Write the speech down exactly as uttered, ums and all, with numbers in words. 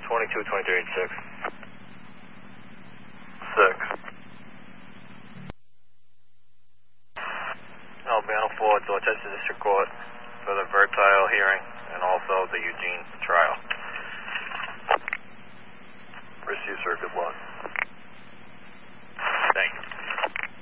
twenty-two, twenty-three, and six. six. Albano four, Dorchester District Court for the Vertile hearing and also the Eugene trial. Receive, sir. Good luck.